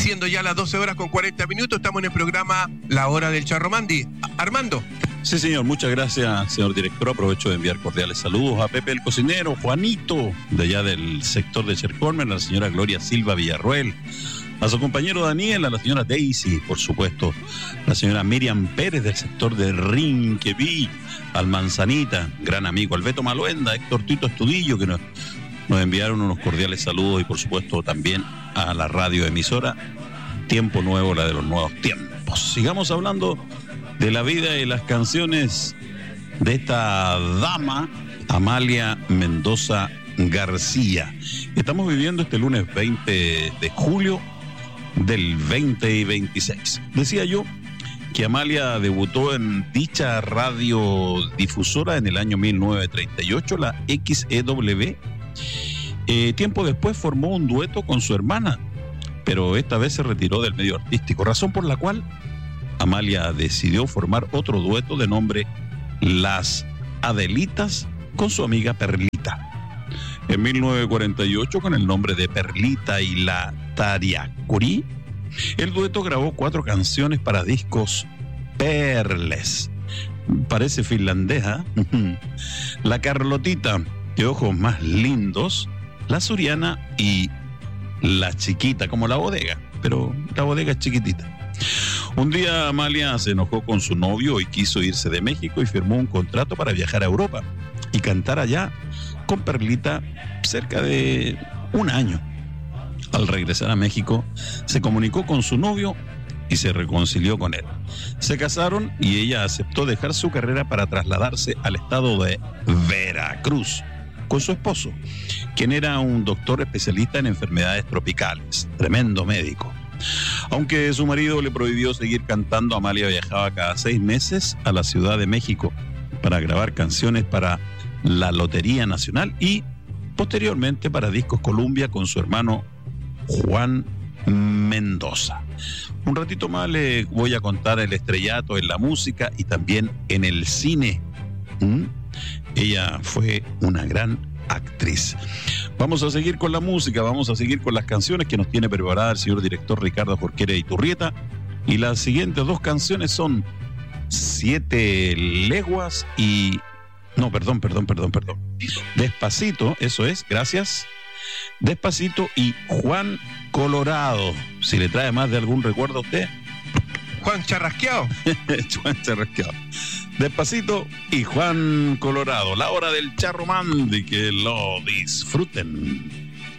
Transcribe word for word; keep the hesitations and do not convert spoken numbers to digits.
Siendo ya las doce horas con cuarenta minutos, estamos en el programa La Hora del Charromandi. Armando. Sí, señor, muchas gracias, señor director. Aprovecho de enviar cordiales saludos a Pepe el cocinero, Juanito, de allá del sector de Chercolmen, a la señora Gloria Silva Villarruel, a su compañero Daniel, a la señora Daisy, por supuesto, la señora Miriam Pérez del sector de Rinqueví, al Manzanita, gran amigo, al Beto Maluenda, Héctor Tito Estudillo, que nos, nos enviaron unos cordiales saludos, y por supuesto también a la radio emisora Tiempo Nuevo, la de los nuevos tiempos. Sigamos hablando de la vida y las canciones de esta dama, Amalia Mendoza García. Estamos viviendo este lunes veinte de julio del veinte veintiséis. Decía yo que Amalia debutó en dicha radiodifusora en el año mil novecientos treinta y ocho, la X E W. Eh, tiempo después formó un dueto con su hermana, pero esta vez se retiró del medio artístico, razón por la cual Amalia decidió formar otro dueto de nombre Las Adelitas con su amiga Perlita. En mil novecientos cuarenta y ocho, con el nombre de Perlita y la Tariacuri, el dueto grabó cuatro canciones para discos Perles. Parece finlandesa. La Carlotita, de ojos más lindos, La Suriana y La Chiquita, como La Bodega, pero La Bodega es chiquitita. Un día Amalia se enojó con su novio y quiso irse de México y firmó un contrato para viajar a Europa y cantar allá con Perlita cerca de un año. Al regresar a México, se comunicó con su novio y se reconcilió con él. Se casaron y ella aceptó dejar su carrera para trasladarse al estado de Veracruz con su esposo, quien era un doctor especialista en enfermedades tropicales, tremendo médico. Aunque su marido le prohibió seguir cantando, Amalia viajaba cada seis meses a la Ciudad de México para grabar canciones para la Lotería Nacional y posteriormente para Discos Columbia con su hermano Juan Mendoza. Un ratito más le voy a contar el estrellato en la música y también en el cine. ¿Mm? Ella fue una gran actriz. Vamos a seguir con la música, vamos a seguir con las canciones que nos tiene preparada el señor director Ricardo Jorquera Iturrieta. Y las siguientes dos canciones son Siete Leguas y... No, perdón, perdón, perdón, perdón. Despacito, eso es, gracias. Despacito y Juan Colorado. Si le trae más de algún recuerdo a usted. Juan Charrasqueado. Juan Charrasqueado. Despacito y Juan Colorado. La hora del Charromandi, que lo disfruten.